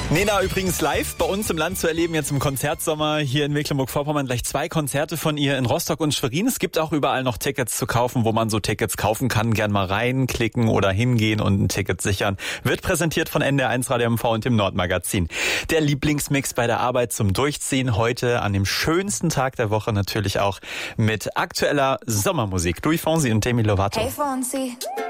Nena übrigens live bei uns im Land zu erleben, jetzt im Konzertsommer hier in Mecklenburg-Vorpommern. Gleich 2 Konzerte von ihr in Rostock und Schwerin. Es gibt auch überall noch Tickets zu kaufen, wo man so Tickets kaufen kann. Gern mal reinklicken oder hingehen und ein Ticket sichern. Wird präsentiert von NDR1 Radio MV und dem Nordmagazin. Der Lieblingsmix bei der Arbeit zum Durchziehen. Heute an dem schönsten Tag der Woche natürlich auch mit aktueller Sommermusik. Louis Fonsi und Demi Lovato. Hey Fonsi.